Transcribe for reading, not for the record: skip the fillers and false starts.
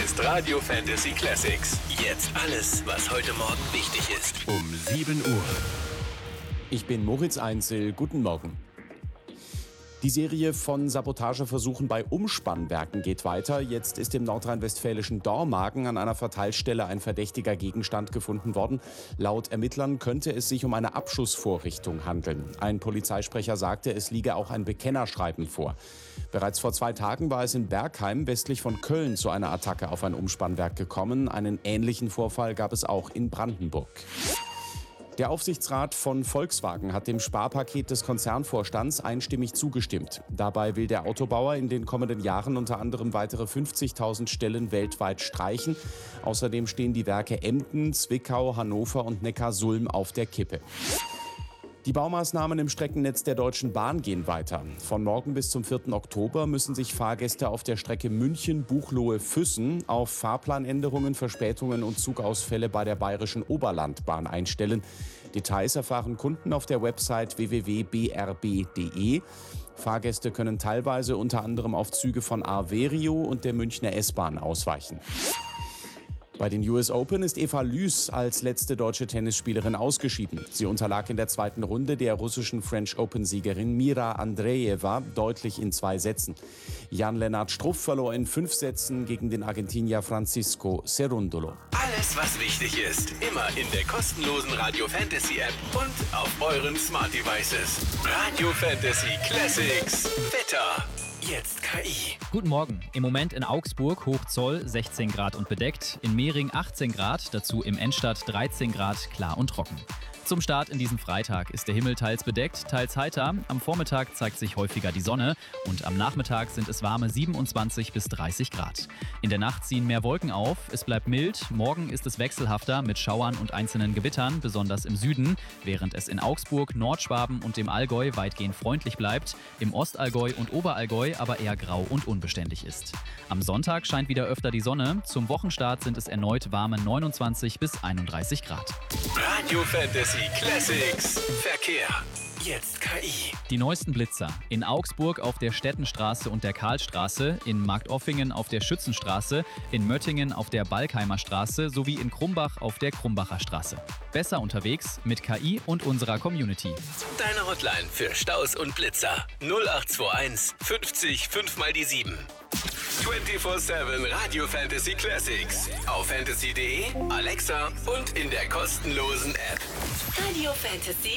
ist Radio Fantasy Classics. Jetzt alles, was heute Morgen wichtig ist. Um 7 Uhr. Ich bin Moritz Einzel. Guten Morgen. Die Serie von Sabotageversuchen bei Umspannwerken geht weiter. Jetzt ist im nordrhein-westfälischen Dormagen an einer Verteilstelle ein verdächtiger Gegenstand gefunden worden. Laut Ermittlern könnte es sich um eine Abschussvorrichtung handeln. Ein Polizeisprecher sagte, es liege auch ein Bekennerschreiben vor. Bereits vor 2 Tagen war es in Bergheim westlich von Köln zu einer Attacke auf ein Umspannwerk gekommen. Einen ähnlichen Vorfall gab es auch in Brandenburg. Der Aufsichtsrat von Volkswagen hat dem Sparpaket des Konzernvorstands einstimmig zugestimmt. Dabei will der Autobauer in den kommenden Jahren unter anderem weitere 50.000 Stellen weltweit streichen. Außerdem stehen die Werke Emden, Zwickau, Hannover und Neckarsulm auf der Kippe. Die Baumaßnahmen im Streckennetz der Deutschen Bahn gehen weiter. Von morgen bis zum 4. Oktober müssen sich Fahrgäste auf der Strecke München-Buchloe-Füssen auf Fahrplanänderungen, Verspätungen und Zugausfälle bei der Bayerischen Oberlandbahn einstellen. Details erfahren Kunden auf der Website www.brb.de. Fahrgäste können teilweise unter anderem auf Züge von Arverio und der Münchner S-Bahn ausweichen. Bei den US Open ist Eva Lüß als letzte deutsche Tennisspielerin ausgeschieden. Sie unterlag in der 2. Runde der russischen French Open-Siegerin Mira Andreeva deutlich in 2 Sätzen. Jan-Lennart Struff verlor in 5 Sätzen gegen den Argentinier Francisco Cerundolo. Alles, was wichtig ist, immer in der kostenlosen Radio Fantasy App und auf euren Smart Devices. Radio Fantasy Classics. Wetter. Jetzt KI. Guten Morgen. Im Moment in Augsburg Hochzoll 16 Grad und bedeckt, in Mehring 18 Grad, dazu im Endstadt 13 Grad, klar und trocken. Zum Start in diesen Freitag ist der Himmel teils bedeckt, teils heiter. Am Vormittag zeigt sich häufiger die Sonne und am Nachmittag sind es warme 27 bis 30 Grad. In der Nacht ziehen mehr Wolken auf, es bleibt mild. Morgen ist es wechselhafter mit Schauern und einzelnen Gewittern, besonders im Süden, während es in Augsburg, Nordschwaben und dem Allgäu weitgehend freundlich bleibt, im Ostallgäu und Oberallgäu aber eher grau und unbeständig ist. Am Sonntag scheint wieder öfter die Sonne. Zum Wochenstart sind es erneut warme 29 bis 31 Grad. Radio Fantasy Classics. Verkehr. Jetzt KI. Die neuesten Blitzer. In Augsburg auf der Stettenstraße und der Karlstraße, in Marktoffingen auf der Schützenstraße, in Möttingen auf der Balkheimer Straße sowie in Krumbach auf der Krumbacher Straße. Besser unterwegs mit KI und unserer Community. Deine Hotline für Staus und Blitzer. 0821 50 5 mal die 7. 24/7 Radio Fantasy Classics. Auf fantasy.de, Alexa und in der kostenlosen App. Radio Fantasy